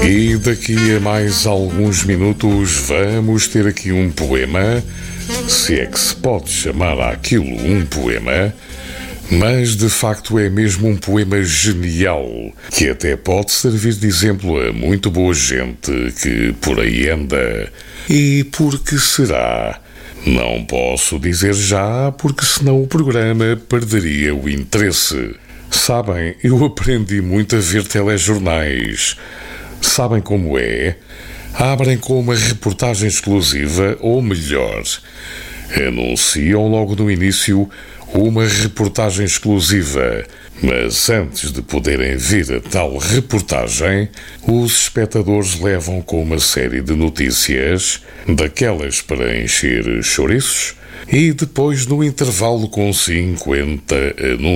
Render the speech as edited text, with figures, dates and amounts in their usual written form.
E daqui a mais alguns minutos vamos ter aqui um poema, se é que se pode chamar aquilo um poema, mas de facto é mesmo um poema genial, que até pode servir de exemplo a muito boa gente que por aí anda. E por que será? Não posso dizer já, porque senão o programa perderia o interesse. Sabem, eu aprendi muito a ver telejornais. Sabem como é? Abrem com uma reportagem exclusiva, ou melhor, anunciam logo no início uma reportagem exclusiva. Mas antes de poderem ver a tal reportagem, os espectadores levam com uma série de notícias, daquelas para encher chouriços, e depois no intervalo com 50 anúncios